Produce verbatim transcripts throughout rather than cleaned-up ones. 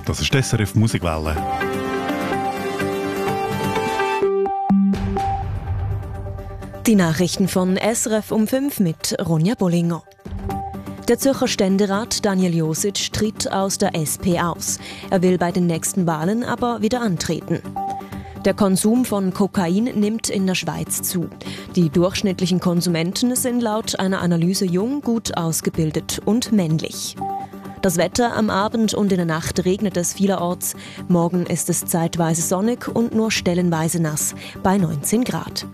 Das ist die S R F Musikwelle. Die Nachrichten von S R F um fünf mit Ronja Bollinger. Der Zürcher Ständerat Daniel Josic tritt aus der S P aus. Er will bei den nächsten Wahlen aber wieder antreten. Der Konsum von Kokain nimmt in der Schweiz zu. Die durchschnittlichen Konsumenten sind laut einer Analyse jung, gut ausgebildet und männlich. Das Wetter: am Abend und in der Nacht regnet es vielerorts. Morgen ist es zeitweise sonnig und nur stellenweise nass, bei neunzehn Grad.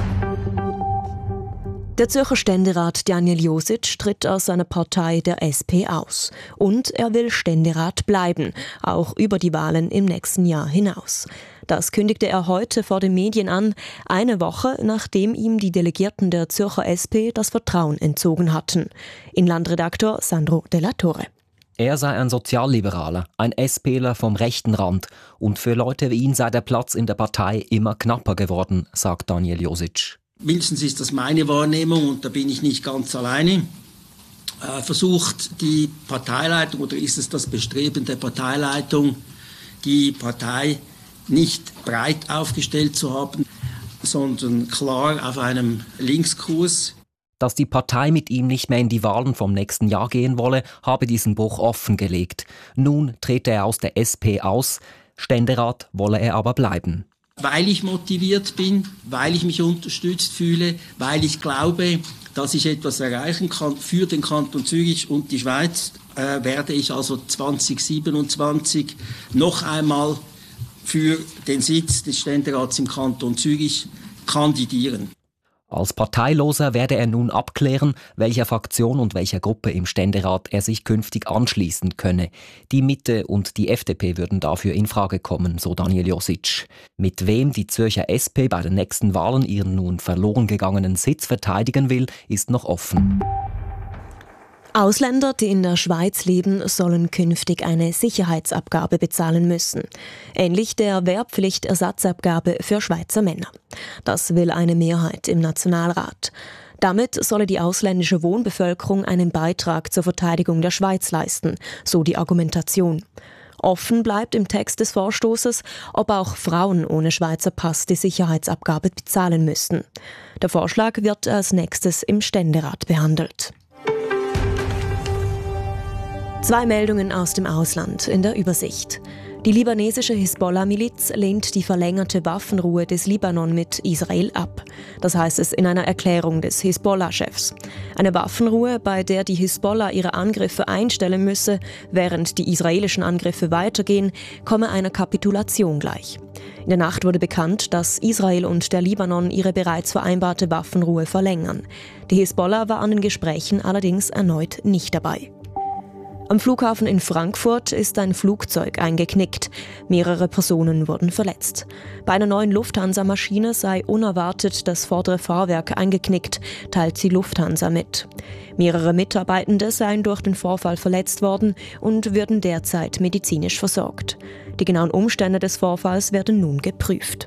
Der Zürcher Ständerat Daniel Josic tritt aus seiner Partei der S P aus. Und er will Ständerat bleiben, auch über die Wahlen im nächsten Jahr hinaus. Das kündigte er heute vor den Medien an, eine Woche nachdem ihm die Delegierten der Zürcher S P das Vertrauen entzogen hatten. Inlandredaktor Sandro Della Torre. Er sei ein Sozialliberaler, ein SPler vom rechten Rand. Und für Leute wie ihn sei der Platz in der Partei immer knapper geworden, sagt Daniel Josic. Mindestens ist das meine Wahrnehmung, und da bin ich nicht ganz alleine, äh, versucht die Parteileitung, oder ist es das Bestreben der Parteileitung, die Partei nicht breit aufgestellt zu haben, sondern klar auf einem Linkskurs. Dass die Partei mit ihm nicht mehr in die Wahlen vom nächsten Jahr gehen wolle, habe diesen Bruch offengelegt. Nun trete er aus der S P aus, Ständerat wolle er aber bleiben. Weil ich motiviert bin, weil ich mich unterstützt fühle, weil ich glaube, dass ich etwas erreichen kann für den Kanton Zürich und die Schweiz, äh, werde ich also zwanzig siebenundzwanzig noch einmal für den Sitz des Ständerats im Kanton Zürich kandidieren. Als Parteiloser werde er nun abklären, welcher Fraktion und welcher Gruppe im Ständerat er sich künftig anschließen könne. Die Mitte und die F D P würden dafür in Frage kommen, so Daniel Josic. Mit wem die Zürcher S P bei den nächsten Wahlen ihren nun verloren gegangenen Sitz verteidigen will, ist noch offen. Ausländer, die in der Schweiz leben, sollen künftig eine Sicherheitsabgabe bezahlen müssen. Ähnlich der Wehrpflichtersatzabgabe für Schweizer Männer. Das will eine Mehrheit im Nationalrat. Damit solle die ausländische Wohnbevölkerung einen Beitrag zur Verteidigung der Schweiz leisten, so die Argumentation. Offen bleibt im Text des Vorstoßes, ob auch Frauen ohne Schweizer Pass die Sicherheitsabgabe bezahlen müssten. Der Vorschlag wird als nächstes im Ständerat behandelt. Zwei Meldungen aus dem Ausland in der Übersicht. Die libanesische Hisbollah-Miliz lehnt die verlängerte Waffenruhe des Libanon mit Israel ab. Das heißt es in einer Erklärung des Hisbollah-Chefs. Eine Waffenruhe, bei der die Hisbollah ihre Angriffe einstellen müsse, während die israelischen Angriffe weitergehen, komme einer Kapitulation gleich. In der Nacht wurde bekannt, dass Israel und der Libanon ihre bereits vereinbarte Waffenruhe verlängern. Die Hisbollah war an den Gesprächen allerdings erneut nicht dabei. Am Flughafen in Frankfurt ist ein Flugzeug eingeknickt. Mehrere Personen wurden verletzt. Bei einer neuen Lufthansa-Maschine sei unerwartet das vordere Fahrwerk eingeknickt, teilt die Lufthansa mit. Mehrere Mitarbeitende seien durch den Vorfall verletzt worden und würden derzeit medizinisch versorgt. Die genauen Umstände des Vorfalls werden nun geprüft.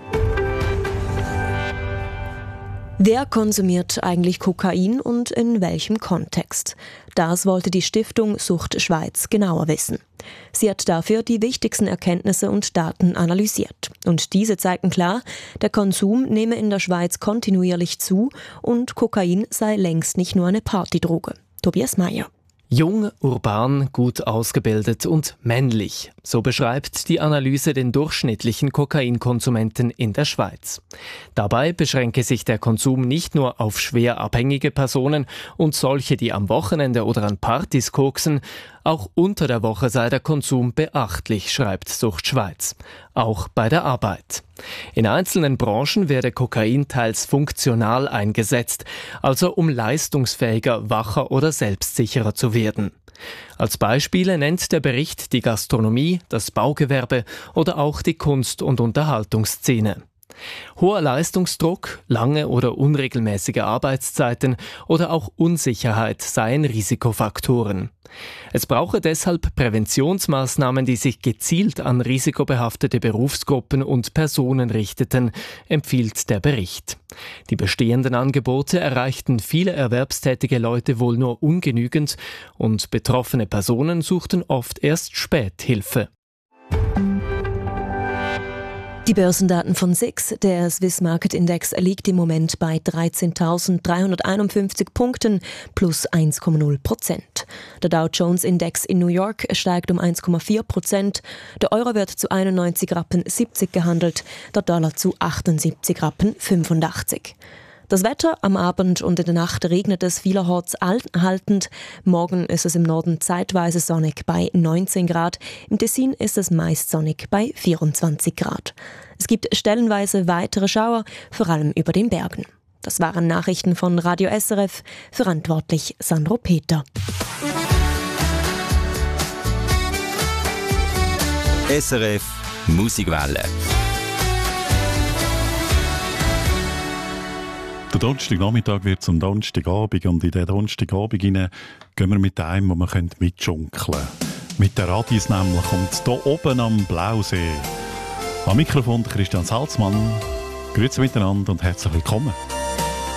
Wer konsumiert eigentlich Kokain und in welchem Kontext? Das wollte die Stiftung Sucht Schweiz genauer wissen. Sie hat dafür die wichtigsten Erkenntnisse und Daten analysiert. Und diese zeigten klar, der Konsum nehme in der Schweiz kontinuierlich zu und Kokain sei längst nicht nur eine Partydroge. Tobias Meyer. Jung, urban, gut ausgebildet und männlich. So beschreibt die Analyse den durchschnittlichen Kokainkonsumenten in der Schweiz. Dabei beschränke sich der Konsum nicht nur auf schwer abhängige Personen und solche, die am Wochenende oder an Partys koksen. Auch unter der Woche sei der Konsum beachtlich, schreibt Sucht Schweiz. Auch bei der Arbeit. In einzelnen Branchen werde Kokain teils funktional eingesetzt, also um leistungsfähiger, wacher oder selbstsicherer zu werden. Als Beispiele nennt der Bericht die Gastronomie, das Baugewerbe oder auch die Kunst- und Unterhaltungsszene. Hoher Leistungsdruck, lange oder unregelmäßige Arbeitszeiten oder auch Unsicherheit seien Risikofaktoren. Es brauche deshalb Präventionsmaßnahmen, die sich gezielt an risikobehaftete Berufsgruppen und Personen richteten, empfiehlt der Bericht. Die bestehenden Angebote erreichten viele erwerbstätige Leute wohl nur ungenügend und betroffene Personen suchten oft erst spät Hilfe. Die Börsendaten von S I X, der Swiss Market Index, liegt im Moment bei dreizehntausenddreihunderteinundfünfzig Punkten plus eins Komma null Prozent. Der Dow Jones Index in New York steigt um eins Komma vier Prozent. Der Euro wird zu einundneunzig Rappen siebzig gehandelt, der Dollar zu achtundsiebzig Rappen fünfundachtzig. Das Wetter: am Abend und in der Nacht regnet es vielerorts anhaltend. Morgen ist es im Norden zeitweise sonnig bei neunzehn Grad. Im Tessin ist es meist sonnig bei vierundzwanzig Grad. Es gibt stellenweise weitere Schauer, vor allem über den Bergen. Das waren Nachrichten von Radio S R F, verantwortlich Sandro Peter. S R F Musikwelle. Der Donnerstagnachmittag wird zum Donnerstagabend und in diesen Donnerstagabend gehen wir mit einem, wo man mitschunkeln können. Mit der Radis nämlich und hier oben am Blausee. Am Mikrofon Christian Salzmann. Grüezi miteinander und herzlich willkommen.